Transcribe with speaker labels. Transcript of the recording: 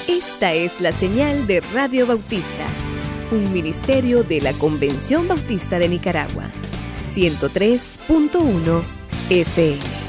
Speaker 1: Esta es la señal de Radio Bautista, un ministerio de la Convención Bautista de Nicaragua, 103.1 FM.